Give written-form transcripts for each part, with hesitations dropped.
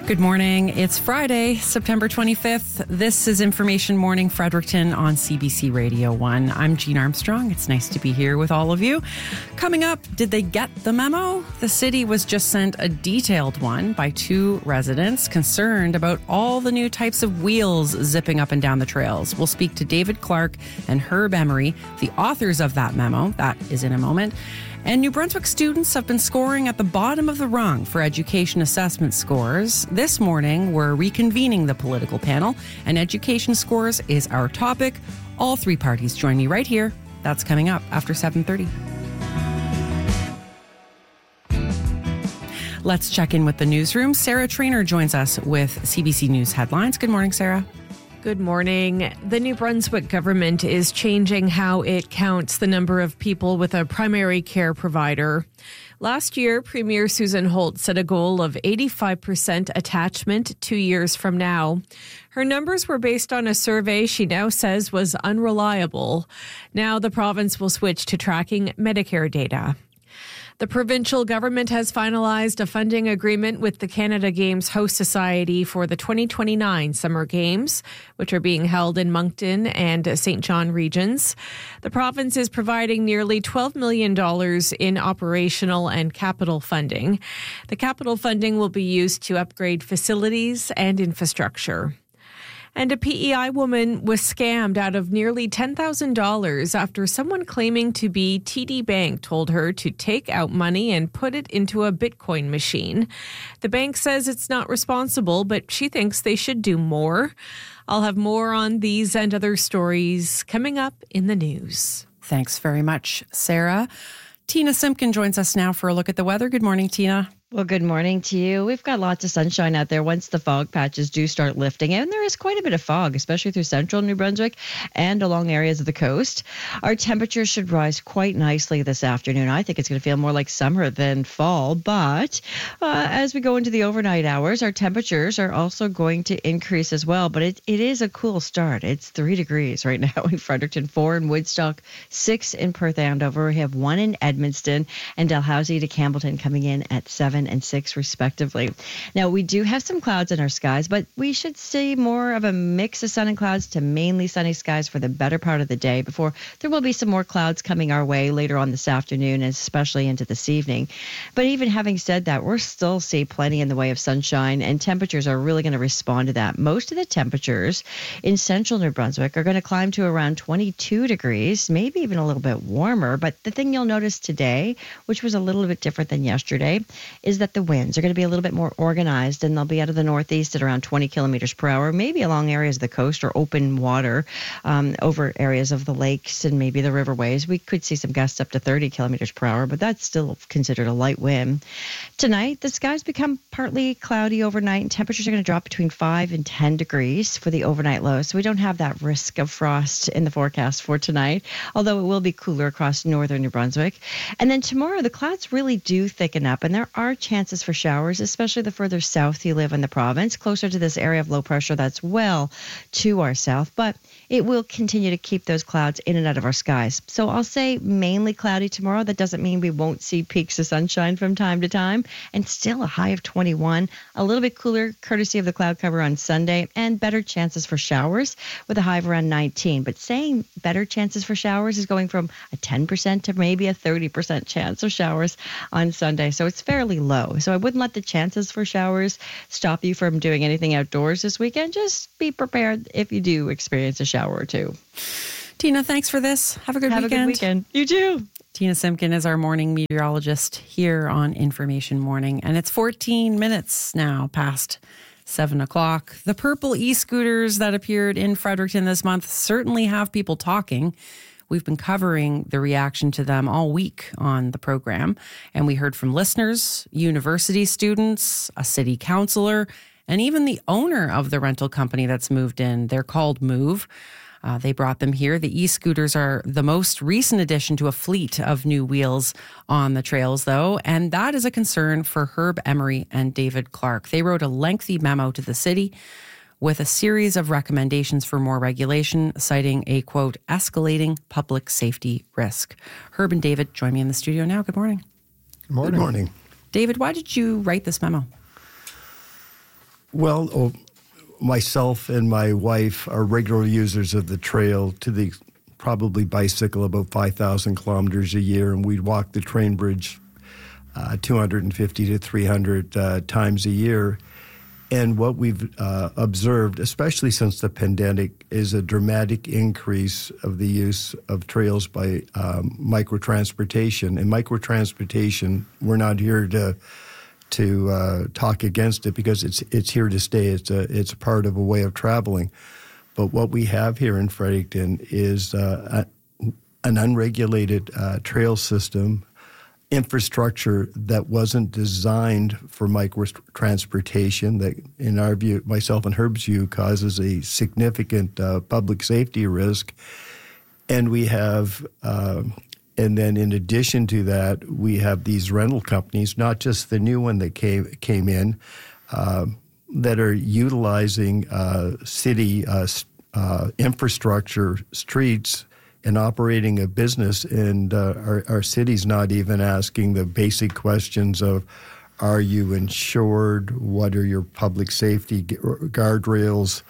Good morning. It's Friday, September 25th. This is Information Morning Fredericton on CBC Radio 1. I'm Jean Armstrong. It's nice to be here with all of you. Coming up, did they get the memo? The city was just sent a detailed one by two residents concerned about all the new types of wheels zipping up and down the trails. We'll speak to David Clark and Herb Emery, the authors of that memo. That is in a moment. And New Brunswick students have been scoring at the bottom of the rung for education assessment scores. This morning, we're reconvening the political panel, and education scores is our topic. All three parties join me right here. That's coming up after 7:30. Let's check in with the newsroom. Sarah Trainer joins us with CBC News headlines. Good morning, Sarah. Good morning. The New Brunswick government is changing how it counts the number of people with a primary care provider. Last year, Premier Susan Holt set a goal of 85% attachment 2 years from now. Her numbers were based on a survey she now says was unreliable. Now the province will switch to tracking Medicare data. The provincial government has finalized a funding agreement with the Canada Games Host Society for the 2029 Summer Games, which are being held in Moncton and St. John regions. The province is providing nearly $12 million in operational and capital funding. The capital funding will be used to upgrade facilities and infrastructure. And a PEI woman was scammed out of nearly $10,000 after someone claiming to be TD Bank told her to take out money and put it into a Bitcoin machine. The bank says it's not responsible, but she thinks they should do more. I'll have more on these and other stories coming up in the news. Thanks very much, Sarah. Tina Simpkin joins us now for a look at the weather. Good morning, Tina. Well, good morning to you. We've got lots of sunshine out there once the fog patches do start lifting. And there is quite a bit of fog, especially through central New Brunswick and along areas of the coast. Our temperatures should rise quite nicely this afternoon. I think it's going to feel more like summer than fall. But as we go into the overnight hours, our temperatures are also going to increase as well. But it is a cool start. It's 3 degrees right now in Fredericton, 4 in Woodstock, 6 in Perth Andover. We have 1 in Edmundston, and Dalhousie to Campbellton coming in at 7 and 6 respectively. Now, we do have some clouds in our skies, but we should see more of a mix of sun and clouds to mainly sunny skies for the better part of the day before there will be some more clouds coming our way later on this afternoon, and especially into this evening. But even having said that, we'll still see plenty in the way of sunshine, and temperatures are really going to respond to that. Most of the temperatures in central New Brunswick are going to climb to around 22 degrees, maybe even a little bit warmer. But the thing you'll notice today, which was a little bit different than yesterday, is that the winds are going to be a little bit more organized, and they'll be out of the northeast at around 20 kilometers per hour, maybe along areas of the coast or open water over areas of the lakes and maybe the riverways. We could see some gusts up to 30 kilometers per hour, but that's still considered a light wind. Tonight, the skies become partly cloudy overnight, and temperatures are going to drop between 5 and 10 degrees for the overnight low, so we don't have that risk of frost in the forecast for tonight, although it will be cooler across northern New Brunswick. And then tomorrow, the clouds really do thicken up, and there are chances for showers, especially the further south you live in the province, closer to this area of low pressure that's well to our south. But it will continue to keep those clouds in and out of our skies. So I'll say mainly cloudy tomorrow. That doesn't mean we won't see peaks of sunshine from time to time, and still a high of 21. A little bit cooler courtesy of the cloud cover on Sunday, and better chances for showers with a high of around 19. But saying better chances for showers is going from a 10% to maybe a 30% chance of showers on Sunday. So it's fairly low. So I wouldn't let the chances for showers stop you from doing anything outdoors this weekend. Just be prepared if you do experience a shower or two. Tina, thanks for this. Have a good weekend. Have a good weekend. You too. Tina Simpkin is our morning meteorologist here on Information Morning. And it's 14 minutes now past 7 o'clock. The purple e-scooters that appeared in Fredericton this month certainly have people talking. We've been covering the reaction to them all week on the program, and we heard from listeners, university students, a city councillor, and even the owner of the rental company that's moved in. They're called Move. They brought them here. The e-scooters are the most recent addition to a fleet of new wheels on the trails, though, and that is a concern for Herb Emery and David Clark. They wrote a lengthy memo to the city with a series of recommendations for more regulation, citing a, quote, escalating public safety risk. Herb and David join me in the studio now. Good morning. Good morning. David, why did you write this memo? Well, myself and my wife are regular users of the trail to the probably bicycle about 5,000 kilometers a year, and we'd walk the train bridge 250 to 300 times a year. And what we've observed, especially since the pandemic, is a dramatic increase of the use of trails by microtransportation. And microtransportation, we're not here to talk against it because it's here to stay. It's a part of a way of traveling. But what we have here in Fredericton is an unregulated trail system, infrastructure that wasn't designed for microtransportation, that in our view, myself and Herb's view, causes a significant public safety risk. And we have, and then in addition to that, we have these rental companies, not just the new one that came in, that are utilizing city infrastructure, streets, and operating a business, and our city's not even asking the basic questions of, are you insured? What are your public safety guardrails?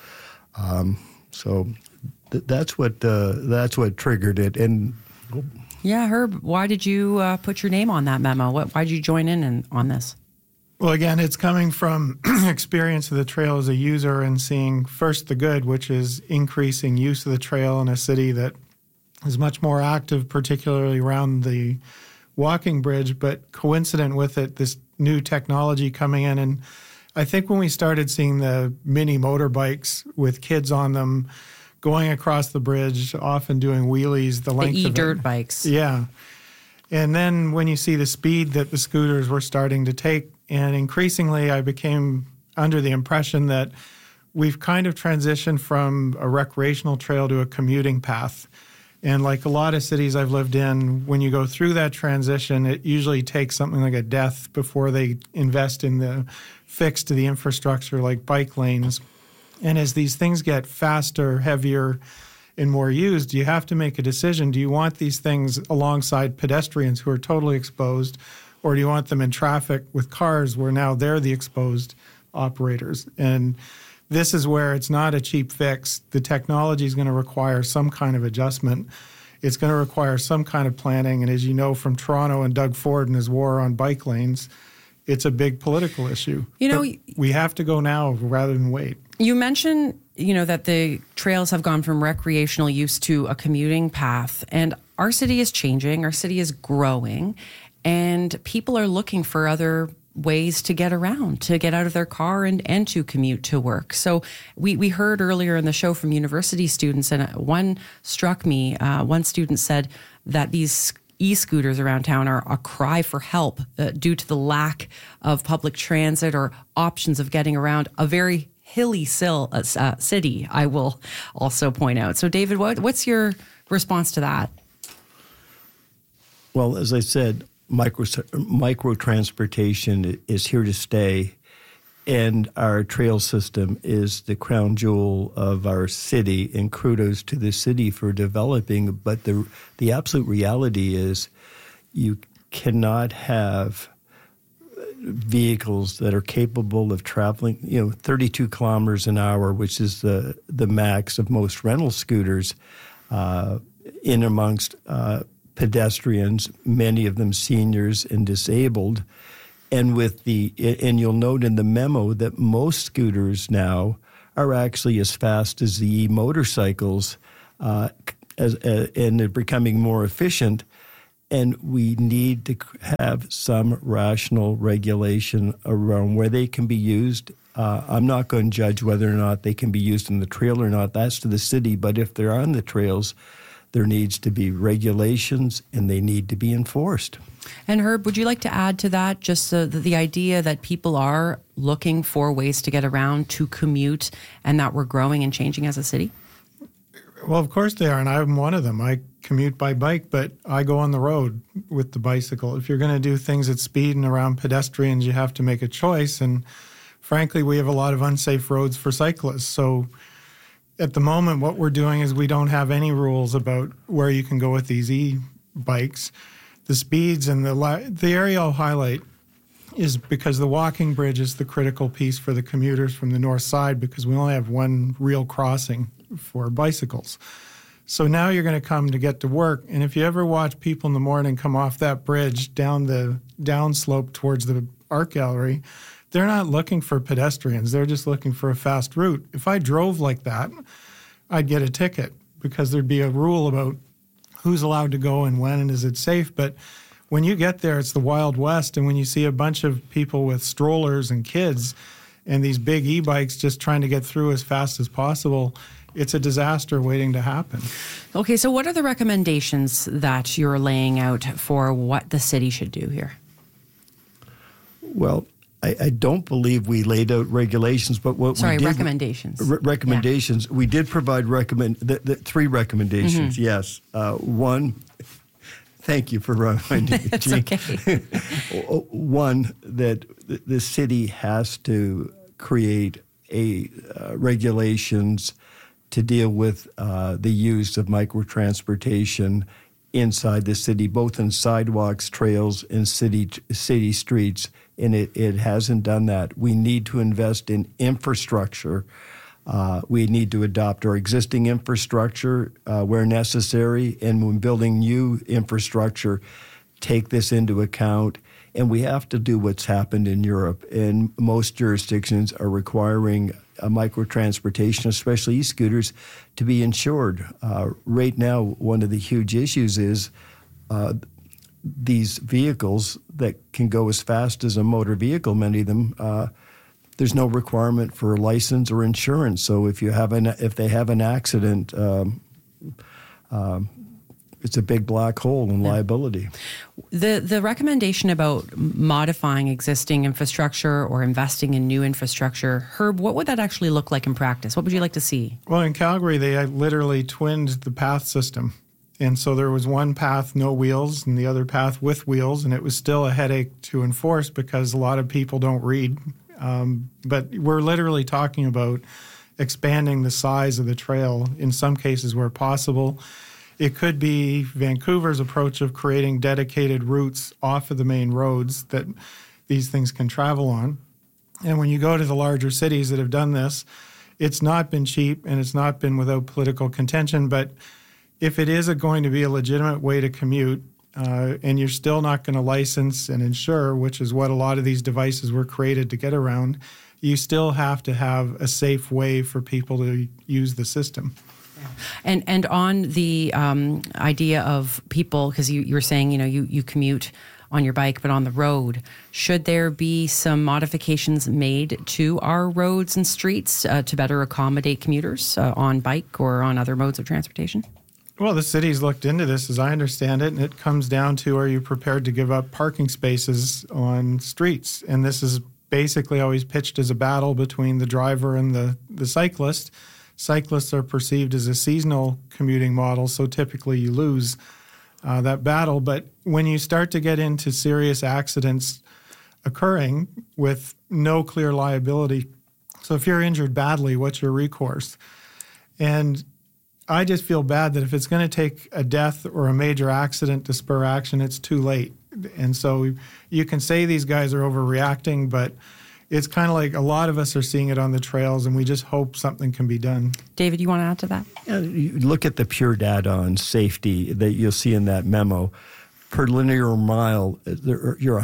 So that's what triggered it. And yeah, Herb, why did you put your name on that memo? Why did you join in on this? Well, again, it's coming from experience of the trail as a user and seeing first the good, which is increasing use of the trail in a city that is much more active, particularly around the walking bridge, but coincident with it, this new technology coming in. And I think when we started seeing the mini motorbikes with kids on them going across the bridge, often doing wheelies the length of it. E-dirt bikes. Yeah. And then when you see the speed that the scooters were starting to take, and increasingly I became under the impression that we've kind of transitioned from a recreational trail to a commuting path. And like a lot of cities I've lived in, when you go through that transition, it usually takes something like a death before they invest in the fix to the infrastructure like bike lanes. And as these things get faster, heavier, and more used, you have to make a decision. Do you want these things alongside pedestrians who are totally exposed, or do you want them in traffic with cars where now they're the exposed operators? And this is where it's not a cheap fix. The technology is going to require some kind of adjustment. It's going to require some kind of planning. And as you know from Toronto and Doug Ford and his war on bike lanes, it's a big political issue. But we have to go now rather than wait. You mentioned, that the trails have gone from recreational use to a commuting path. And our city is changing. Our city is growing. And people are looking for other ways to get around, to get out of their car and to commute to work. So we heard earlier in the show from university students, and one struck me. One student said that these e-scooters around town are a cry for help due to the lack of public transit or options of getting around a very hilly city, I will also point out. So David, what's your response to that? Well, as I said, microtransportation is here to stay, and our trail system is the crown jewel of our city, and kudos to the city for developing. But the absolute reality is you cannot have vehicles that are capable of traveling, 32 kilometers an hour, which is the max of most rental scooters, in amongst pedestrians, many of them seniors and disabled. And and you'll note in the memo that most scooters now are actually as fast as the motorcycles, and they're becoming more efficient. And we need to have some rational regulation around where they can be used. I'm not going to judge whether or not they can be used in the trail or not. That's to the city. But if they're on the trails, there needs to be regulations, and they need to be enforced. And Herb, would you like to add to that just the idea that people are looking for ways to get around, to commute, and that we're growing and changing as a city? Well, of course they are, and I'm one of them. I commute by bike, but I go on the road with the bicycle. If you're going to do things at speed and around pedestrians, you have to make a choice. And frankly, we have a lot of unsafe roads for cyclists. So at the moment, what we're doing is we don't have any rules about where you can go with these e-bikes. The speeds and the area I'll highlight is because the walking bridge is the critical piece for the commuters from the north side, because we only have one real crossing for bicycles. So now you're going to come to get to work, and if you ever watch people in the morning come off that bridge down the downslope towards the art gallery, they're not looking for pedestrians. They're just looking for a fast route. If I drove like that, I'd get a ticket, because there'd be a rule about who's allowed to go and when and is it safe. But when you get there, it's the Wild West, and when you see a bunch of people with strollers and kids and these big e-bikes just trying to get through as fast as possible, it's a disaster waiting to happen. Okay, so what are the recommendations that you're laying out for what the city should do here? Well, I don't believe we laid out regulations, but what we did... recommendations. Recommendations. Yeah. We did provide three recommendations, yes. One, thank you for reminding me, It's Jean. okay. One, that the city has to create regulations to deal with the use of microtransportation inside the city, both in sidewalks, trails, and city streets, and it hasn't done that. We need to invest in infrastructure. We need to adopt our existing infrastructure where necessary, and when building new infrastructure, take this into account. And we have to do what's happened in Europe, and most jurisdictions are requiring microtransportation, especially e-scooters, to be insured. Right now, one of the huge issues is these vehicles that can go as fast as a motor vehicle, many of them, there's no requirement for a license or insurance. So if they have an accident, it's a big black hole in liability. The recommendation about modifying existing infrastructure or investing in new infrastructure, Herb, what would that actually look like in practice? What would you like to see? Well, in Calgary, they literally twinned the path system. And so there was one path, no wheels, and the other path with wheels, and it was still a headache to enforce because a lot of people don't read. But we're literally talking about expanding the size of the trail in some cases where possible. It could be Vancouver's approach of creating dedicated routes off of the main roads that these things can travel on. And when you go to the larger cities that have done this, it's not been cheap and it's not been without political contention. But if it is going to be a legitimate way to commute, and you're still not going to license and insure, which is what a lot of these devices were created to get around, you still have to have a safe way for people to use the system. And on the idea of people, because you were saying, you commute on your bike, but on the road, should there be some modifications made to our roads and streets to better accommodate commuters on bike or on other modes of transportation? Well, the city's looked into this, as I understand it, and it comes down to, are you prepared to give up parking spaces on streets? And this is basically always pitched as a battle between the driver and the cyclist. Cyclists are perceived as a seasonal commuting model, so typically you lose that battle. But when you start to get into serious accidents occurring with no clear liability, so if you're injured badly, what's your recourse? And I just feel bad that if it's going to take a death or a major accident to spur action, it's too late. And so you can say these guys are overreacting, but it's kind of like a lot of us are seeing it on the trails, and we just hope something can be done. David, you want to add to that? You look at the pure data on safety that you'll see in that memo. Per linear mile, you're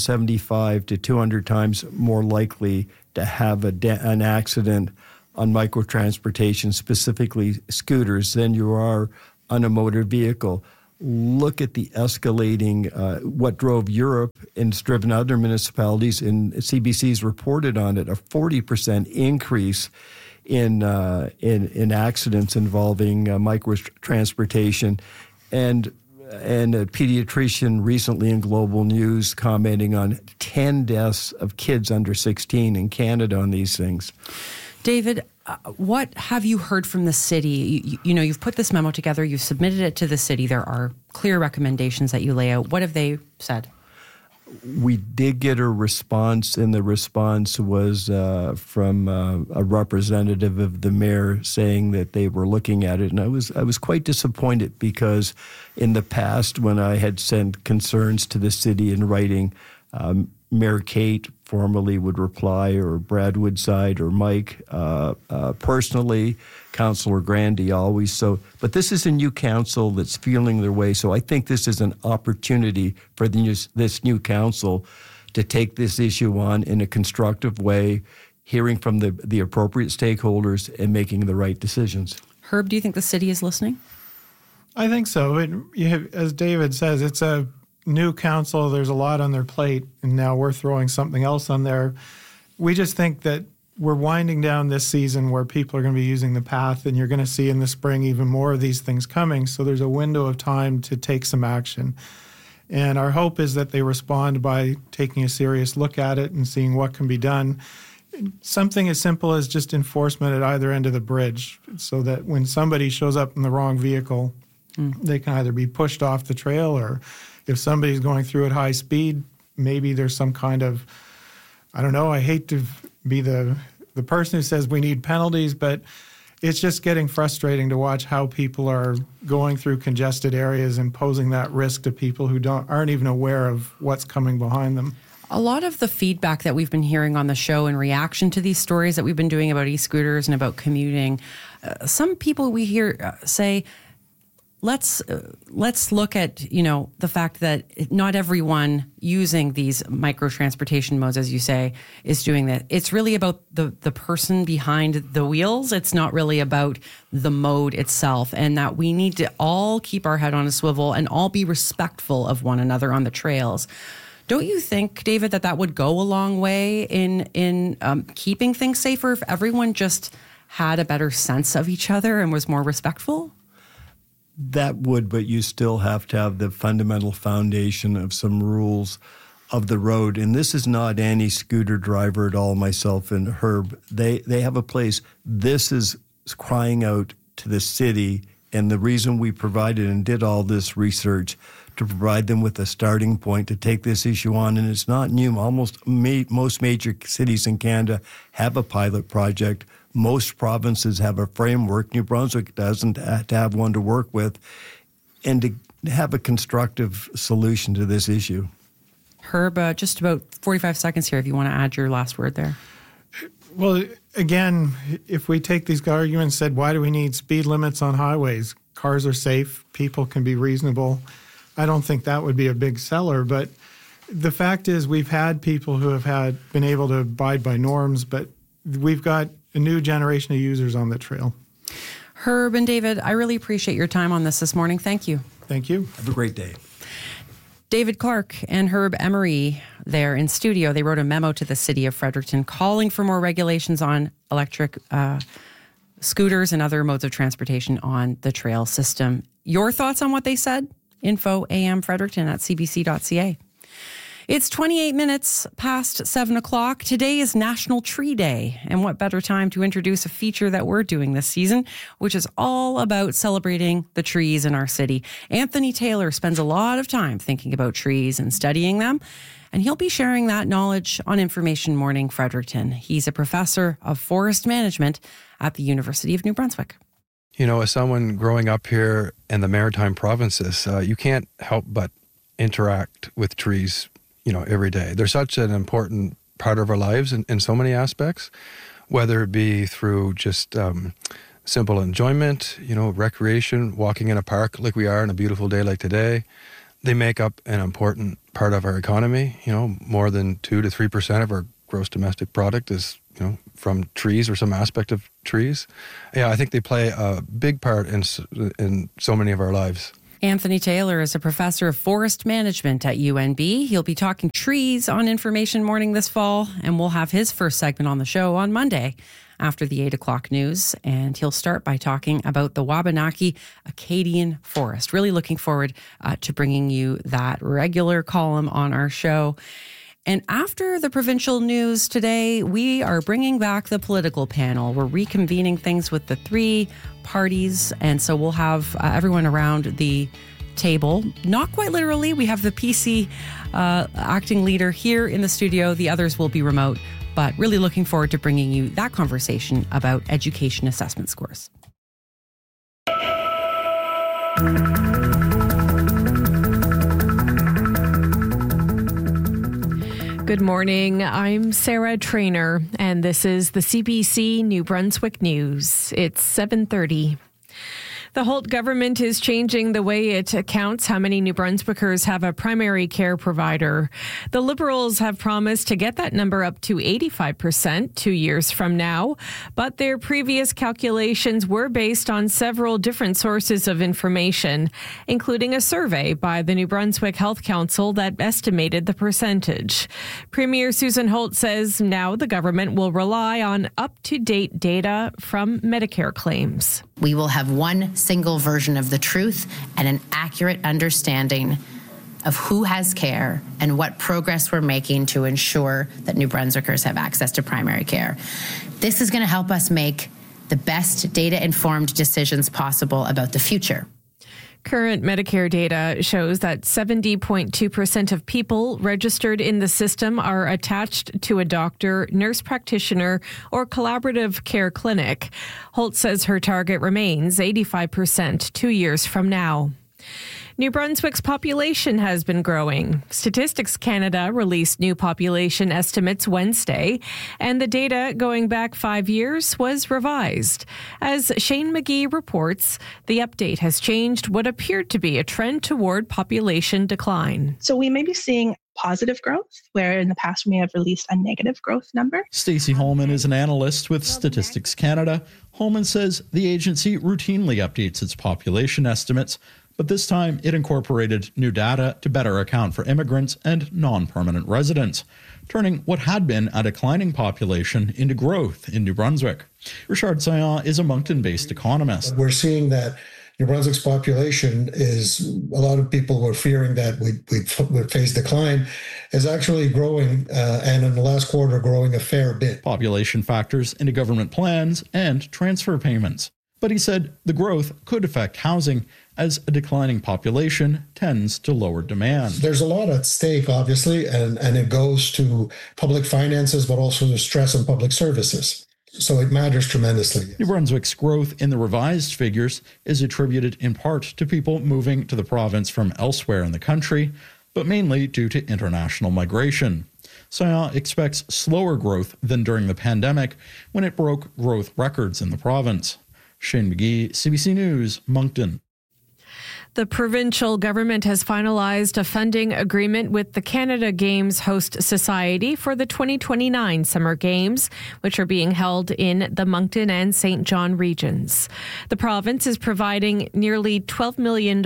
175 to 200 times more likely to have an accident on microtransportation, specifically scooters, than you are on a motor vehicle. Look at the escalating, what drove Europe and it's driven other municipalities, and CBC's reported on it, a 40% increase in accidents involving microtransportation. And a pediatrician recently in Global News commenting on 10 deaths of kids under 16 in Canada on these things. David, what have you heard from the city? You've put this memo together, you've submitted it to the city. There are clear recommendations that you lay out. What have they said? We did get a response, and the response was from a representative of the mayor saying that they were looking at it. And I was quite disappointed because in the past, when I had sent concerns to the city in writing, Mayor Kate formally would reply, or Brad Woodside, or Mike personally, Councillor Grandy always. So, but this is a new council that's feeling their way. So I think this is an opportunity for this new council to take this issue on in a constructive way, hearing from the appropriate stakeholders and making the right decisions. Herb, do you think the city is listening? I think so. As David says, it's a new council. There's a lot on their plate, and now we're throwing something else on there. We just think that we're winding down this season where people are going to be using the path, and you're going to see in the spring even more of these things coming. So there's a window of time to take some action. And our hope is that they respond by taking a serious look at it and seeing what can be done. Something as simple as just enforcement at either end of the bridge, so that when somebody shows up in the wrong vehicle, they can either be pushed off the trail, or if somebody's going through at high speed, maybe there's some kind of, I don't know, I hate to be the person who says we need penalties, but it's just getting frustrating to watch how people are going through congested areas and posing that risk to people who aren't even aware of what's coming behind them. A lot of the feedback that we've been hearing on the show in reaction to these stories that we've been doing about e-scooters and about commuting, some people we hear say, let's look at, the fact that not everyone using these micro transportation modes, as you say, is doing that. It's really about the person behind the wheels. It's not really about the mode itself, and that we need to all keep our head on a swivel and all be respectful of one another on the trails. Don't you think, David, that would go a long way in keeping things safer if everyone just had a better sense of each other and was more respectful? That would, but you still have to have the fundamental foundation of some rules of the road. And this is not any scooter driver at all, myself and Herb. They have a place. This is crying out to the city, and the reason we provided and did all this research to provide them with a starting point to take this issue on. And it's not new. Most major cities in Canada have a pilot project. Most provinces have a framework. New Brunswick doesn't have to have one to work with, and to have a constructive solution to this issue. Herb, just about 45 seconds here if you want to add your last word there. Well, again, if we take these arguments, said, why do we need speed limits on highways? Cars are safe. People can be reasonable. I don't think that would be a big seller, but the fact is we've had people who have been able to abide by norms, but we've got a new generation of users on the trail. Herb and David, I really appreciate your time on this morning. Thank you. Thank you. Have a great day. David Clark and Herb Emery there in studio, they wrote a memo to the city of Fredericton calling for more regulations on electric scooters and other modes of transportation on the trail system. Your thoughts on what they said? Info amfredericton@cbc.ca. It's 28 minutes past 7 o'clock. Today is National Tree Day. And what better time to introduce a feature that we're doing this season, which is all about celebrating the trees in our city. Anthony Taylor spends a lot of time thinking about trees and studying them, and he'll be sharing that knowledge on Information Morning Fredericton. He's a professor of forest management at the University of New Brunswick. As someone growing up here in the Maritime provinces, you can't help but interact with trees every day. They're such an important part of our lives in so many aspects, whether it be through just simple enjoyment, recreation, walking in a park like we are on a beautiful day like today. They make up an important part of our economy. More than 2 to 3% of our gross domestic product is, from trees or some aspect of trees. Yeah, I think they play a big part in so many of our lives. Anthony Taylor is a professor of forest management at UNB. He'll be talking trees on Information Morning this fall, and we'll have his first segment on the show on Monday after the 8 o'clock news. And he'll start by talking about the Wabanaki Acadian Forest. Really looking forward to bringing you that regular column on our show. And after the provincial news today, we are bringing back the political panel. We're reconvening things with the three parties. And so we'll have everyone around the table. Not quite literally. We have the PC acting leader here in the studio. The others will be remote. But really looking forward to bringing you that conversation about education assessment scores. Good morning. I'm Sarah Trainer, and this is the CBC New Brunswick News. It's 7:30. The Holt government is changing the way it accounts how many New Brunswickers have a primary care provider. The Liberals have promised to get that number up to 85% 2 years from now, but their previous calculations were based on several different sources of information, including a survey by the New Brunswick Health Council that estimated the percentage. Premier Susan Holt says now the government will rely on up-to-date data from Medicare claims. We will have one single version of the truth and an accurate understanding of who has care and what progress we're making to ensure that New Brunswickers have access to primary care. This is going to help us make the best data-informed decisions possible about the future. Current Medicare data shows that 70.2% of people registered in the system are attached to a doctor, nurse practitioner, or collaborative care clinic. Holt says her target remains 85% 2 years from now. New Brunswick's population has been growing. Statistics Canada released new population estimates Wednesday, and the data going back 5 years was revised. As Shane McGee reports, the update has changed what appeared to be a trend toward population decline. So we may be seeing positive growth, where in the past we may have released a negative growth number. Stacey Holman is an analyst with Statistics Canada. Holman says the agency routinely updates its population estimates, but this time it incorporated new data to better account for immigrants and non-permanent residents, turning what had been a declining population into growth in New Brunswick. Richard Saillant is a Moncton-based economist. We're seeing that New Brunswick's population is, a lot of people were fearing that we'd face decline, is actually growing, and in the last quarter growing a fair bit. Population factors into government plans and transfer payments. But he said the growth could affect housing as a declining population tends to lower demand. There's a lot at stake, obviously, and it goes to public finances, but also the stress on public services. So it matters tremendously. New Brunswick's growth in the revised figures is attributed in part to people moving to the province from elsewhere in the country, but mainly due to international migration. Saillant expects slower growth than during the pandemic, when it broke growth records in the province. Shane McGee, CBC News, Moncton. The provincial government has finalized a funding agreement with the Canada Games Host Society for the 2029 Summer Games, which are being held in the Moncton and St. John regions. The province is providing nearly $12 million.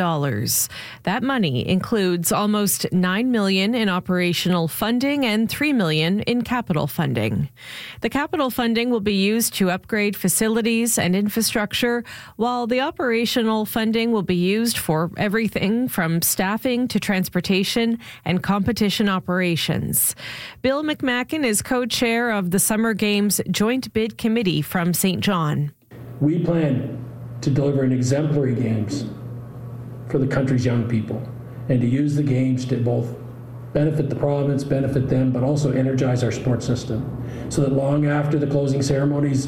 That money includes almost $9 million in operational funding and $3 million in capital funding. The capital funding will be used to upgrade facilities and infrastructure, while the operational funding will be used for everything from staffing to transportation and competition operations. Bill McMacken is co-chair of the Summer Games Joint Bid Committee from St. John. We plan to deliver an exemplary games for the country's young people and to use the games to both benefit the province, benefit them, but also energize our sports system so that long after the closing ceremonies,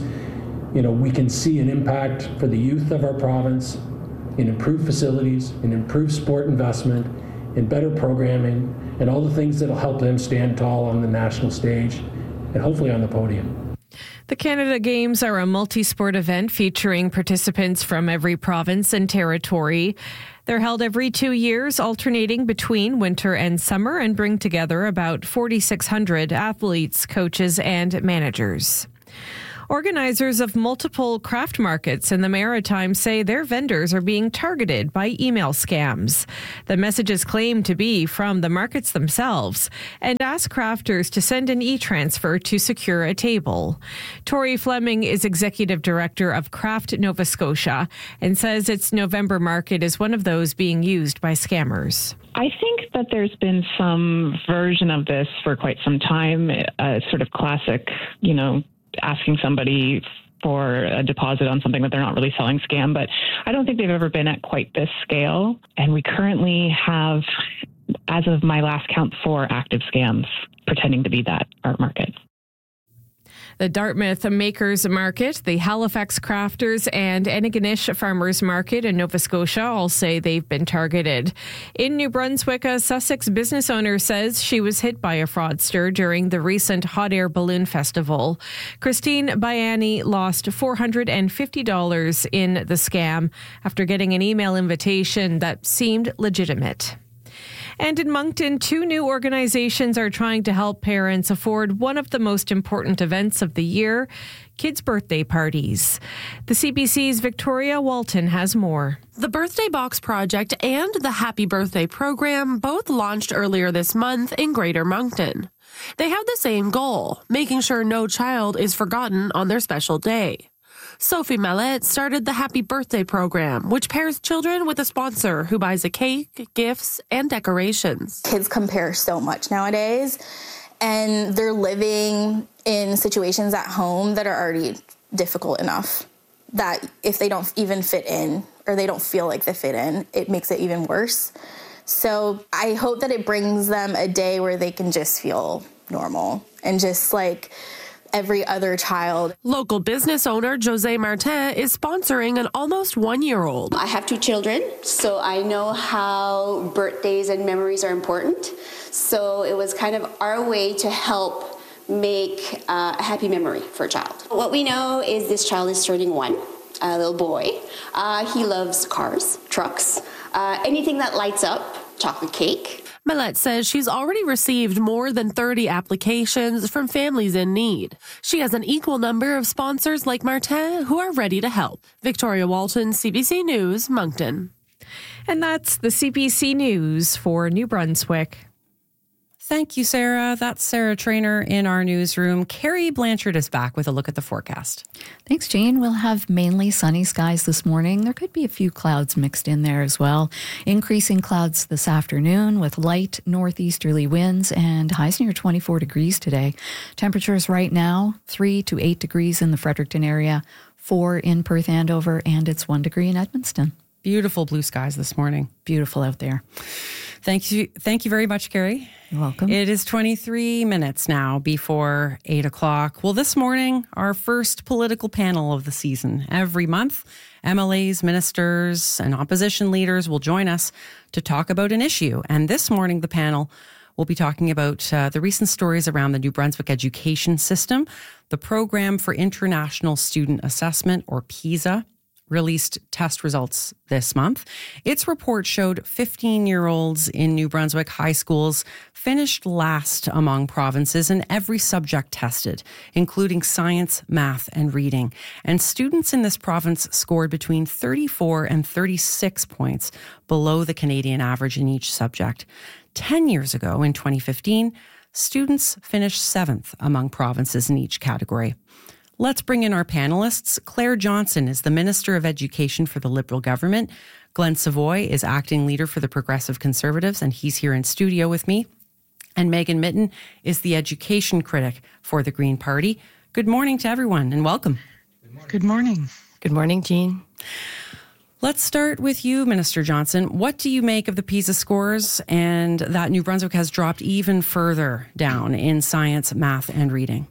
we can see an impact for the youth of our province in improved facilities, in improved sport investment, in better programming, and all the things that will help them stand tall on the national stage and hopefully on the podium. The Canada Games are a multi-sport event featuring participants from every province and territory. They're held every 2 years, alternating between winter and summer, and bring together about 4,600 athletes, coaches, and managers. Organizers of multiple craft markets in the Maritime say their vendors are being targeted by email scams. The messages claim to be from the markets themselves and ask crafters to send an e-transfer to secure a table. Tori Fleming is Executive Director of Craft Nova Scotia and says its November market is one of those being used by scammers. I think that there's been some version of this for quite some time, sort of classic, asking somebody for a deposit on something that they're not really selling scam, but I don't think they've ever been at quite this scale. And we currently have, as of my last count, 4 active scams pretending to be that art market. The Dartmouth Makers Market, the Halifax Crafters, and Antigonish Farmers Market in Nova Scotia all say they've been targeted. In New Brunswick, a Sussex business owner says she was hit by a fraudster during the recent Hot Air Balloon Festival. Christine Bayani lost $450 in the scam after getting an email invitation that seemed legitimate. And in Moncton, 2 new organizations are trying to help parents afford one of the most important events of the year, kids' birthday parties. The CBC's Victoria Walton has more. The Birthday Box Project and the Happy Birthday program both launched earlier this month in Greater Moncton. They have the same goal, making sure no child is forgotten on their special day. Sophie Mallet started the Happy Birthday program, which pairs children with a sponsor who buys a cake, gifts, and decorations. Kids compare so much nowadays, and they're living in situations at home that are already difficult enough that if they don't even fit in or they don't feel like they fit in, it makes it even worse. So I hope that it brings them a day where they can just feel normal and just like every other child. Local business owner Jose Martin is sponsoring an almost 1-year-old. I have 2 children, so I know how birthdays and memories are important. So it was kind of our way to help make a happy memory for a child. What we know is this child is turning 1, a little boy. He loves cars, trucks, anything that lights up, chocolate cake. Millette says she's already received more than 30 applications from families in need. She has an equal number of sponsors like Martin who are ready to help. Victoria Walton, CBC News, Moncton. And that's the CBC News for New Brunswick. Thank you, Sarah. That's Sarah Trainer in our newsroom. Carrie Blanchard is back with a look at the forecast. Thanks, Jane. We'll have mainly sunny skies this morning. There could be a few clouds mixed in there as well. Increasing clouds this afternoon with light northeasterly winds and highs near 24 degrees today. Temperatures right now, 3 to 8 degrees in the Fredericton area, 4 in Perth Andover, and it's 1 degree in Edmundston. Beautiful blue skies this morning. Beautiful out there. Thank you very much, Carrie. You're welcome. It is 23 minutes now before 8 o'clock. Well, this morning, our first political panel of the season. Every month, MLAs, ministers, and opposition leaders will join us to talk about an issue. And this morning, the panel will be talking about the recent stories around the New Brunswick education system, the Program for International Student Assessment, or PISA, released test results this month. Its report showed 15-year-olds in New Brunswick high schools finished last among provinces in every subject tested, including science, math, and reading. And students in this province scored between 34 and 36 points below the Canadian average in each subject. 10 years ago, in 2015, students finished 7th among provinces in each category. Let's bring in our panelists. Claire Johnson is the Minister of Education for the Liberal government. Glenn Savoy is acting leader for the Progressive Conservatives, and he's here in studio with me. And Megan Mitten is the education critic for the Green Party. Good morning to everyone, and welcome. Good morning. Good morning, Jean. Let's start with you, Minister Johnson. What do you make of the PISA scores and that New Brunswick has dropped even further down in science, math, and reading?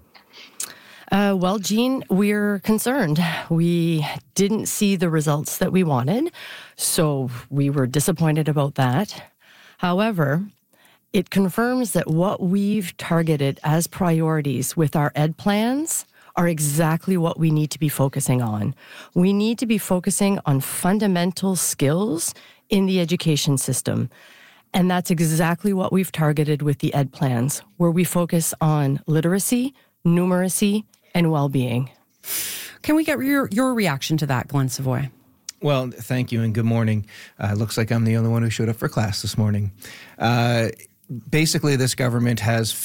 Well, Jean, we're concerned. We didn't see the results that we wanted, so we were disappointed about that. However, it confirms that what we've targeted as priorities with our ed plans are exactly what we need to be focusing on. We need to be focusing on fundamental skills in the education system. And that's exactly what we've targeted with the ed plans, where we focus on literacy, numeracy, and well-being. Can we get your reaction to that, Glenn Savoy? Well, thank you and good morning. Looks like I'm the only one who showed up for class this morning. Basically, this government has